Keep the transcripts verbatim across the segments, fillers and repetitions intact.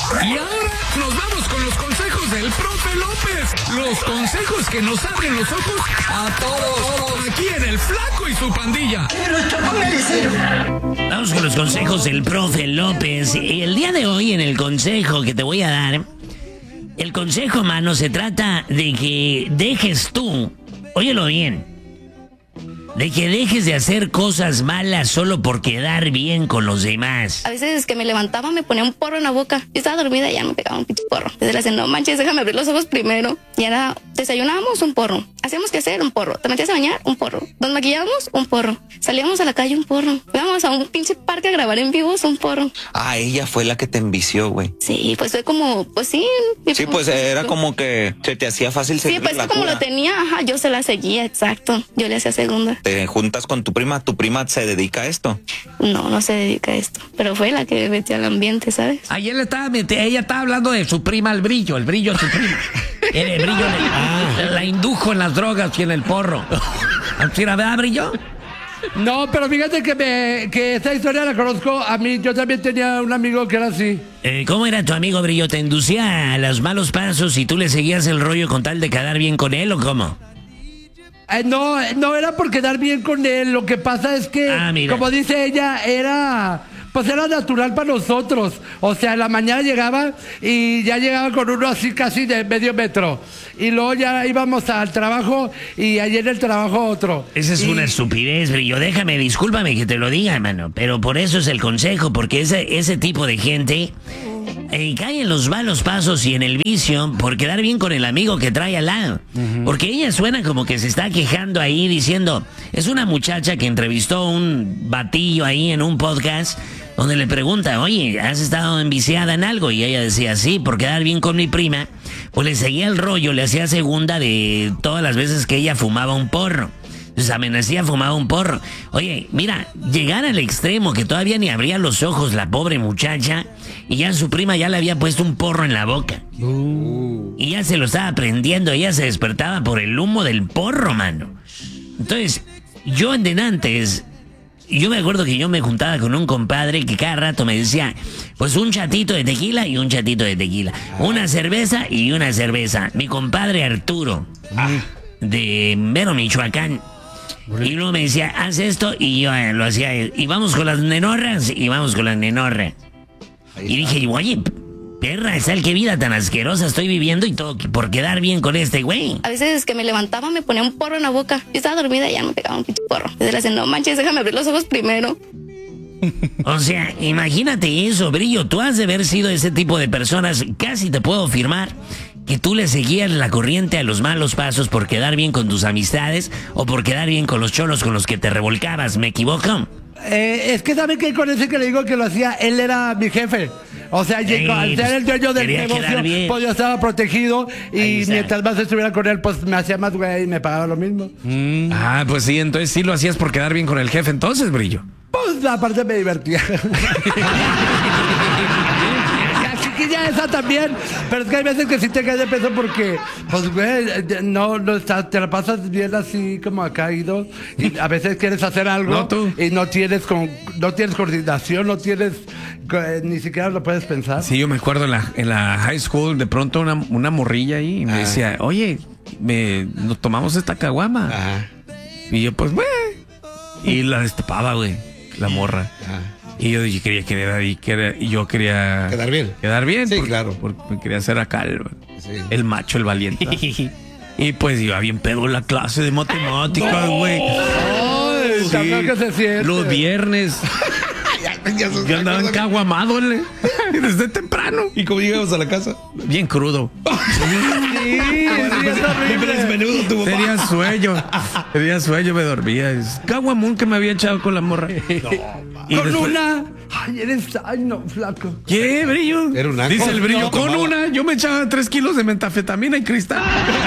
Y ahora nos vamos con los consejos del profe López. Los consejos que nos abren los ojos a todos. Aquí en El Flaco y su pandilla. Vamos con los consejos del profe López. El día de hoy, en el consejo que te voy a dar, el consejo, mano, se trata de que dejes tú, óyelo bien, de que dejes de hacer cosas malas solo por quedar bien con los demás. A veces que me levantaba me ponía un porro en la boca. Yo estaba dormida y ya me pegaba un pinche porro. Desde la cena, no manches, déjame abrir los ojos primero. Y era, desayunábamos un porro. Hacíamos que hacer un porro. Te metías a bañar, un porro. Nos maquillábamos, un porro. Salíamos a la calle, un porro. Íbamos a un pinche parque a grabar en vivos, un porro. Ah, ella fue la que te envició, güey. Sí, pues fue como, pues sí. Sí, pues era como que se te hacía fácil seguir Sí, pues la como cura. lo tenía, ajá, yo se la seguía, exacto. Yo le hacía segunda. Te juntas con tu prima, tu prima se dedica a esto. No, no se dedica a esto. Pero fue la que metió al ambiente, ¿sabes? Ayer le estaba meti- ella estaba hablando de su prima, el brillo, el brillo de su prima. El, el brillo le- Ah, la indujo en las drogas y en el porro. ¿Así la verdad, brillo? No, pero fíjate que, me, que esa historia la conozco a mí. Yo también tenía un amigo que era así. Eh, ¿Cómo era tu amigo, Brillo? ¿Te inducía a los malos pasos y tú le seguías el rollo con tal de quedar bien con él o cómo? Eh, no, no era por quedar bien con él. Lo que pasa es que, Ah, mira. como dice ella, era... Pues era natural para nosotros. O sea, en la mañana llegaba y ya llegaba con uno así casi de medio metro. Y luego ya íbamos al trabajo y allí en el trabajo otro. Esa es Y- una estupidez, Brillo. Déjame, discúlpame que te lo diga, hermano. Pero por eso es el consejo, porque ese, ese tipo de gente eh, cae en los malos pasos y en el vicio por quedar bien con el amigo que trae al lado. Porque ella suena como que se está quejando ahí diciendo... Es una muchacha que entrevistó a un batillo ahí en un podcast donde le pregunta, oye, ¿has estado enviciada en algo? Y ella decía, sí, por quedar bien con mi prima. Pues le seguía el rollo, le hacía segunda de todas las veces que ella fumaba un porro. Entonces amanecía, fumaba un porro. Oye, mira, llegar al extremo que todavía ni abría los ojos la pobre muchacha y ya su prima ya le había puesto un porro en la boca. Uh. Y ya se lo estaba prendiendo, ella se despertaba por el humo del porro, mano. Entonces, yo en denantes, yo me acuerdo que yo me juntaba con un compadre que cada rato me decía, pues un chatito de tequila y un chatito de tequila. Una cerveza y una cerveza. Mi compadre Arturo, de Mero, Michoacán. Y luego me decía, haz esto, y yo eh, lo hacía. Y vamos con las nenorras, y vamos con las nenorras. Y dije, oye, perra, ¿sabes qué vida tan asquerosa estoy viviendo y todo por quedar bien con este güey? A veces que me levantaba me ponía un porro en la boca. Yo estaba dormida y ya me pegaba un pinche porro. Desde la cena, no manches, déjame abrir los ojos primero. O sea, imagínate eso, Brillo. Tú has de haber sido ese tipo de personas. Casi te puedo afirmar que tú le seguías la corriente a los malos pasos por quedar bien con tus amistades o por quedar bien con los cholos con los que te revolcabas. ¿Me equivoco? Eh, es que sabe que con ese que le digo que lo hacía, él era mi jefe. O sea, Ey, al ser el dueño del quería quedar negocio, bien. pues yo estaba protegido Ahí y está. mientras más estuviera con él, pues me hacía más güey y me pagaba lo mismo. Ah, pues sí, entonces sí lo hacías por quedar bien con el jefe, entonces, brillo. Pues aparte me divertía. La chiquilla esa también, pero es que hay veces que sí te caes de peso porque, pues güey, no, no estás, te la pasas bien así como ha caído y a veces quieres hacer algo No, tú. y no tienes con, no tienes coordinación, no tienes, eh, ni siquiera lo puedes pensar. Sí, yo me acuerdo en la, en la high school, de pronto una, una morrilla ahí y me decía, oye, me, nos tomamos esta caguama. Y yo, pues, güey. Y la destapaba, güey, la morra. Y yo dije, quería quedar y, quería, y yo quería... Quedar bien. Quedar bien. Sí, por- claro. Porque me quería hacer acá el, Sí. el macho, el valiente. Y pues iba bien pedo la clase de matemáticas, güey. Ay, Sí, tan feo que se siente. los viernes. Ya sos- Yo andaba encaguamado, le. Desde temprano. ¿Y cómo llegamos a la casa? Bien crudo. Sí, sí, es horrible. Menudo tu papá. Tenía sueño. Tenía sueño, me dormía. Es caguamón que me había echado con la morra. Y Con después- una. Ay, eres. Ay, no, flaco. ¿Qué, brillo? Era un ángel. Dice el brillo. No, Con tomaba. una, yo me echaba tres kilos de metafetamina y cristal.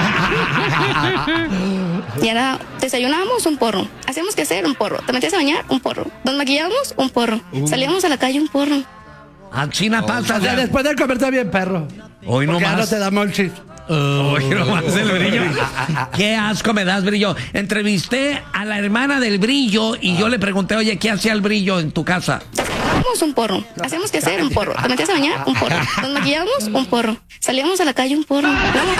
Y era, desayunábamos un porro. Hacíamos que hacer un porro. Te metías a bañar, un porro. Nos maquillábamos, un porro. Salíamos a la calle, un porro. A China pasa. O sea, después de comer está bien, perro. Hoy no Porque ya no más. te da monchis. Hoy no más el brillo. Qué asco me das, brillo. Entrevisté a la hermana del brillo y yo le pregunté, oye, ¿qué hacía el brillo en tu casa? desayunábamos un porro. Hacíamos que hacer un porro. Te metías a bañar, un porro. Nos maquillábamos, un porro. Salíamos a la calle, un porro.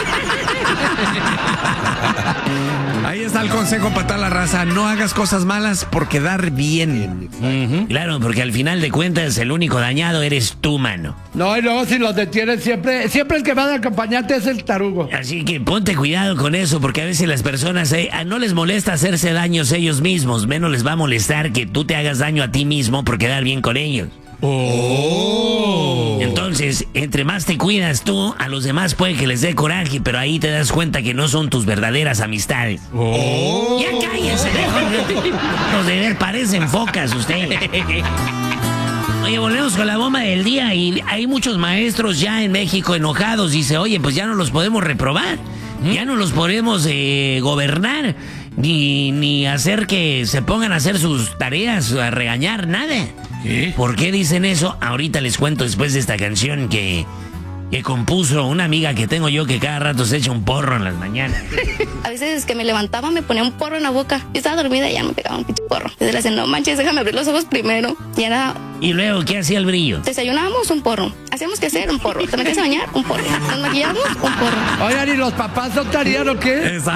Ahí está el consejo para toda la raza. No hagas cosas malas por quedar bien. Ujú. Claro, porque al final de cuentas el único dañado eres tú, mano. No, y luego si los detienes, siempre, siempre el que va de acompañante es el tarugo. Así que ponte cuidado con eso, porque a veces las personas eh, no les molesta hacerse daños ellos mismos, menos les va a molestar que tú te hagas daño a ti mismo por quedar bien con ellos. Oh. Entonces, entre más te cuidas tú, a los demás puede que les dé coraje, pero ahí te das cuenta que no son tus verdaderas amistades. Oh. Ya cállense, mejor. Los de ver parecen focas ustedes. Oye, volvemos con la bomba del día y hay muchos maestros ya en México enojados. Dice, oye, pues ya no los podemos reprobar, ya no los podemos eh, gobernar, ni, ni hacer que se pongan a hacer sus tareas, a regañar, nada. ¿Qué? ¿Por qué dicen eso? Ahorita les cuento después de esta canción que, que compuso una amiga que tengo yo que cada rato se echa un porro en las mañanas. A veces que me levantaba me ponía un porro en la boca. Yo estaba dormida y ya me pegaba un pinche porro. Desde la no manches, déjame abrir los ojos primero. Y era... ¿Y luego qué hacía el brillo? Desayunábamos un porro. Hacíamos que hacer un porro. Te metías a bañar, un porro. Nos maquillábamos, un porro. Oigan, ¿y los papás no estarían o qué? Esa-